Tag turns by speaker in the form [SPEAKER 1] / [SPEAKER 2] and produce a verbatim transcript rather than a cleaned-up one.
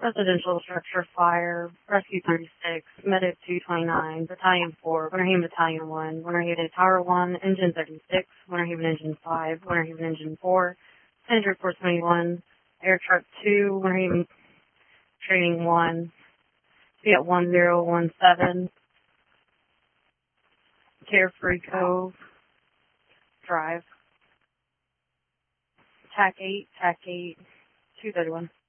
[SPEAKER 1] Residential Structure Fire, Rescue thirty-six, Medic two twenty-nine, Battalion four, Winter Haven Battalion one, Winter Haven Tower one, Engine thirty-six, Winter Haven Engine five, Winter Haven Engine four, Syndicate four twenty-one, Air Truck two, Winter Haven Training one, Fiat one zero one seven, Carefree Cove, Drive, TAC eight, TAC eight, two thirty-one.